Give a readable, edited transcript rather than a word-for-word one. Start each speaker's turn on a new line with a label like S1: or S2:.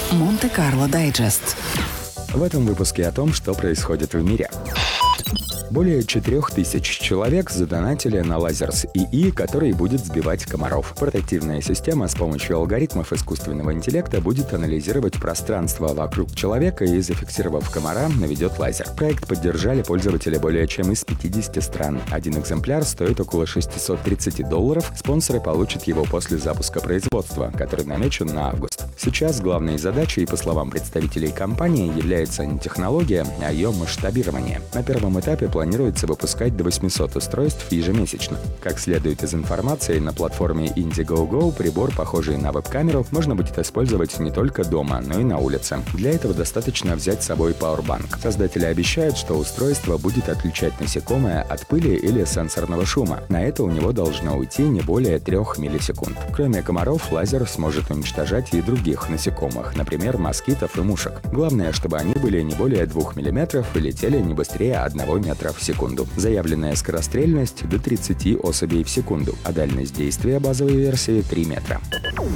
S1: Монте-Карло Дайджест.
S2: В этом выпуске о том, что происходит в мире. Более 4000 человек задонатили на Лазерс ИИ, который будет сбивать комаров. Портативная система с помощью алгоритмов искусственного интеллекта будет анализировать пространство вокруг человека и, зафиксировав комара, наведет лазер. Проект поддержали пользователи более чем из 50 стран. Один экземпляр стоит около $630. Спонсоры получат его после запуска производства, который намечен на август. Сейчас главной задачей, по словам представителей компании, является не технология, а ее масштабирование. На первом этапе планируется выпускать до 800 устройств ежемесячно. Как следует из информации, на платформе Indiegogo прибор, похожий на веб-камеру, можно будет использовать не только дома, но и на улице. Для этого достаточно взять с собой пауэрбанк. Создатели обещают, что устройство будет отличать насекомое от пыли или сенсорного шума. На это у него должно уйти не более 3 миллисекунд. Кроме комаров, лазер сможет уничтожать и других насекомых, например, москитов и мушек. Главное, чтобы они были не более 2 мм и летели не быстрее 1 метра в секунду. Заявленная скорострельность до 30 особей в секунду, а дальность действия базовой версии 3 метра.